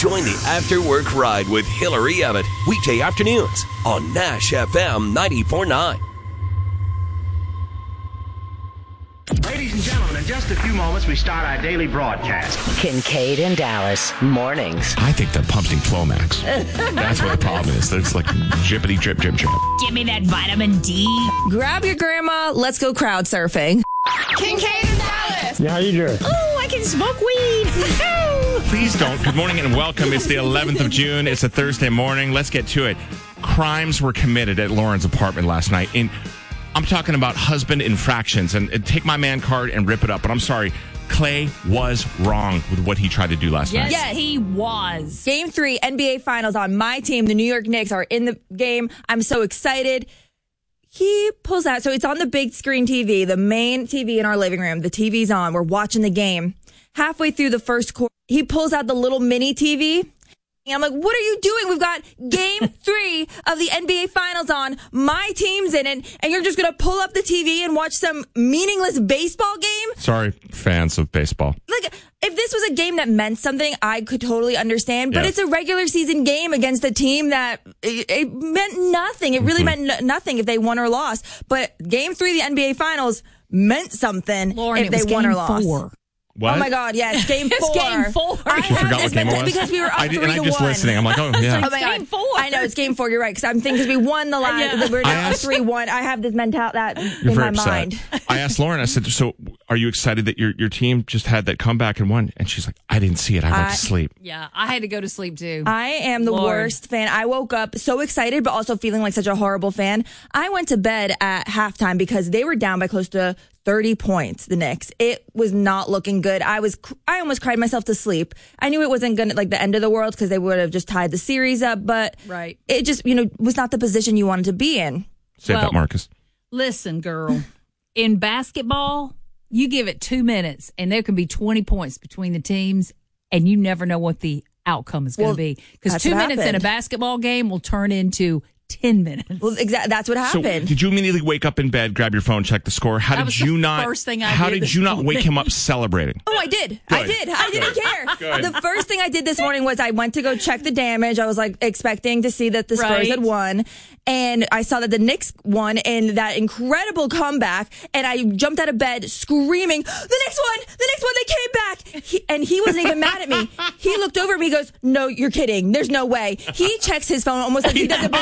Join the After Work Ride with Hillary Abbott. Weekday afternoons on Nash FM 94.9. Ladies and gentlemen, in just a few moments, we start our daily broadcast. Kincaid and Dallas, mornings. I think they're pumping Flomax. That's what the problem is. It's like drippity drip, drip, drip. Give me that vitamin D. Grab your grandma. Let's go crowd surfing. Kincaid and Dallas. Yeah, how you doing? Oh, I can smoke weed. Please don't. Good morning and welcome. It's the 11th of June. It's a Thursday morning. Let's get to it. Crimes were committed at Lauren's apartment last night. I'm talking about husband infractions. And take my man card and rip it up. But I'm sorry. Clay was wrong with what he tried to do last night. Yes, he was. Game 3, NBA Finals on my team. The New York Knicks are in the game. I'm so excited. He pulls out. So it's on the big screen TV, the main TV in our living room. The TV's on. We're watching the game. Halfway through the first quarter, he pulls out the little mini TV. And I'm like, what are you doing? We've got game 3 of the NBA Finals on. My team's in it. And you're just going to pull up the TV and watch some meaningless baseball game? Sorry, fans of baseball. Like, if this was a game that meant something, I could totally understand. But it's a regular season game against a team that it meant nothing. It really meant nothing if they won or lost. But game 3 of the NBA Finals meant something Lauren, if they won or lost. 4. What? Oh my God! Yes, game 4. It's game 4. I You forgot what game it was? because we were up 3-1. And I'm just listening. I'm like, oh, yeah. Oh my God. Game 4. I know it's game 4. You're right. Because I'm thinking we won the last. Yeah. We're now I asked- 3-1. I have this mentality that You're in very my upset. mind. I asked Lauren, I said, so are you excited that your team just had that comeback and won? And she's like, I didn't see it. I went to sleep. Yeah, I had to go to sleep too. I am the Lord. worst fan. I woke up so excited, but also feeling like such a horrible fan. I went to bed at halftime because they were down by close to 30 points, the Knicks. It was not looking good. I almost cried myself to sleep. I knew it wasn't going to like the end of the world because they would have just tied the series up, but Right. it just, was not the position you wanted to be in. Say that, Marcus. Listen, girl, in basketball, you give it 2 minutes and there can be 20 points between the teams and you never know what the outcome is going to be. Because that's 2 what minutes in a happened. basketball game will turn into 10 minutes. Well, exactly. That's what So happened. did you immediately wake up in bed, grab your phone, check the score? How That did was you the not? first thing I how did did this you not morning. wake him up celebrating? Oh, I did. Good. I didn't care. The first thing I did this morning was I went to go check the damage. I was like expecting to see that the Spurs Right. had won. And I saw that the Knicks won in that incredible comeback. And I jumped out of bed screaming, the Knicks won, they came back. And he wasn't even mad at me. He looked over at me, he goes, no, you're kidding. There's no way. He checks his phone almost like he does it